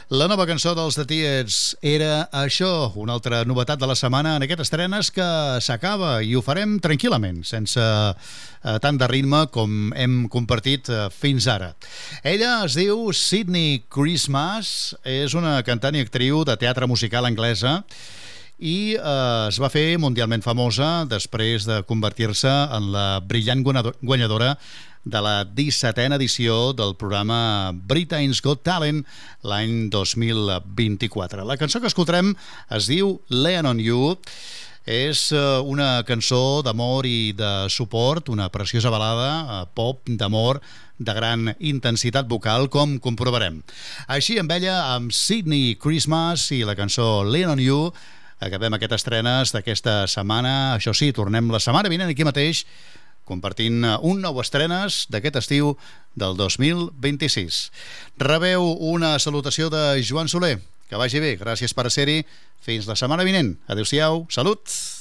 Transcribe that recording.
La nova cançó dels The Tears era això, una altra novetat de la setmana en aquest estrenes que s'acaba i ho farem tranquil·lament, sense tant de ritme com hem compartit fins ara. Ella es diu Sydney Christmas, és una cantant i actriu de teatre musical anglesa i es va fer mundialment famosa després de convertir-se en la brillant guanyadora de la 17a edició del programa Britain's Got Talent l'any 2024. La cançó que escoltarem es diu Lean on You. És una cançó d'amor i de suport, una preciosa balada pop d'amor de gran intensitat vocal, com comprovarem. Així amb ella, amb Sydney Christmas i la cançó Lean on You, acabem aquestes estrenes d'aquesta setmana. Això sí, tornem la setmana vinent aquí mateix compartint un nou estrenes d'aquest estiu del 2026. Rebeu una salutació de Joan Soler. Que vagi bé, gràcies per ser-hi. Fins la setmana vinent. Adéu-siau, salut!